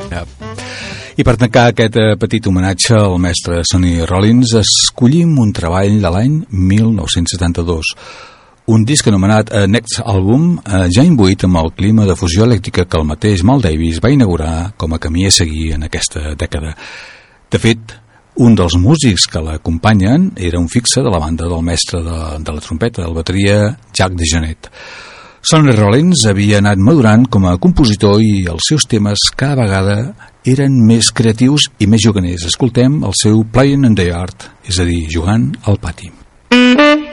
I per tancar aquest petit homenatge al mestre Sonny Rollins escollim un treball de l'any 1972, un disc anomenat Next Album, ja imbuït amb el clima de fusió elèctrica que el mateix Miles Davis va inaugurar com a camí a seguir en aquesta dècada. De fet, un dels músics que l'acompanyen era un fixe de la banda del mestre de la trompeta, el bateria Jack DeJohnette. Sonny Rollins havia anat madurant com a compositor i els seus temes cada vegada eren més creatius i més juganers. Escoltem el seu Playing in the Yard, és a dir, jugant al pati.